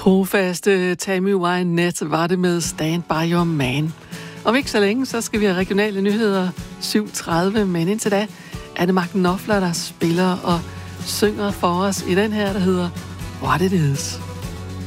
Trofaste Tammy Wynette var det med Stand By Your Man. Om ikke så længe, så skal vi have regionale nyheder 7.30, men indtil da er det Mark Knopfler, der spiller og synger for os i den her, der hedder What It Is.